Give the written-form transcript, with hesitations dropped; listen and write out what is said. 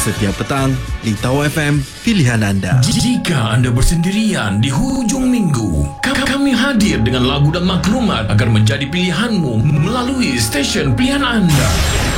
Setiap petang di Tau FM, pilihan anda. Jika anda bersendirian di hujung minggu, kami hadir dengan lagu dan maklumat agar menjadi pilihanmu melalui stesen pilihan anda.